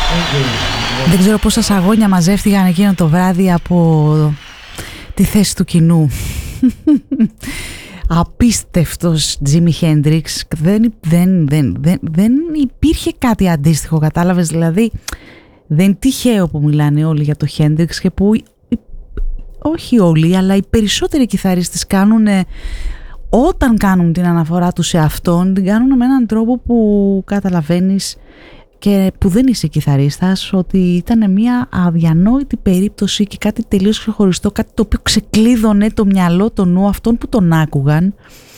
Δεν ξέρω πόσα σαγόνια μαζεύτηκαν εκείνο το βράδυ από τη θέση του κοινού. Απίστευτος Τζίμι Χέντριξ. Δεν υπήρχε κάτι αντίστοιχο, κατάλαβες? Δηλαδή δεν είναι τυχαίο που μιλάνε όλοι για το Χέντριξ και που όχι όλοι, αλλά οι περισσότεροι κιθαρίστες κάνουν, όταν κάνουν την αναφορά τους σε αυτόν, την κάνουν με έναν τρόπο που καταλαβαίνεις και που δεν είσαι κιθαρίστας, ότι ήταν μια αδιανόητη περίπτωση και κάτι τελείως ξεχωριστό, κάτι το οποίο ξεκλείδωνε το μυαλό, το νου αυτών που τον άκουγαν,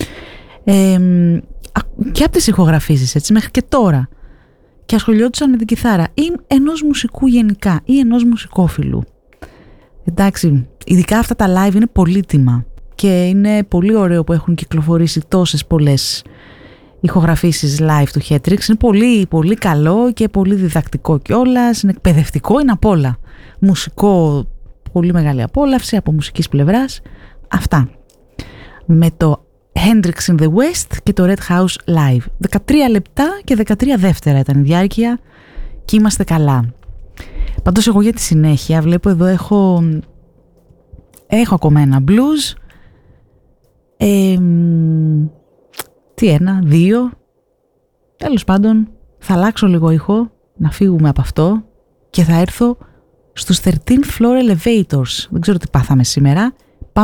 και από τις ηχογραφήσεις, έτσι, μέχρι και τώρα, και ασχολιόντουσαν με την κιθάρα ή ενός μουσικού γενικά ή ενός μουσικόφιλου. Εντάξει, ειδικά αυτά τα live είναι πολύτιμα και είναι πολύ ωραίο που έχουν κυκλοφορήσει τόσες πολλές ηχογραφήσεις live του Χέντριξ. Είναι πολύ πολύ καλό και πολύ διδακτικό κιόλας, είναι εκπαιδευτικό, είναι απ' όλα. Μουσικό, πολύ μεγάλη απόλαυση από μουσικής πλευράς. Αυτά με το Hendrix in the West και το Red House Live. 13 λεπτά και 13 δεύτερα ήταν η διάρκεια και είμαστε καλά. Πάντως εγώ για τη συνέχεια βλέπω εδώ έχω ακόμα ένα blues, τι ένα, δύο, τέλος πάντων θα αλλάξω λίγο ήχο, να φύγουμε από αυτό και θα έρθω στους 13 Floor Elevators. Δεν ξέρω τι πάθαμε σήμερα.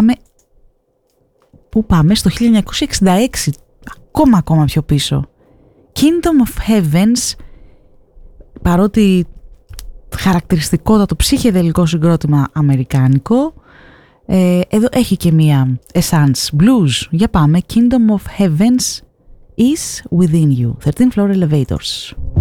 Πού πάμε? Στο 1966, ακόμα πιο πίσω. Kingdom of Heavens, παρότι χαρακτηριστικότατο ψυχεδελικό συγκρότημα αμερικάνικο, εδώ έχει και μία essence blues. Για πάμε. Kingdom of Heavens is within you. 13 Floor Elevators.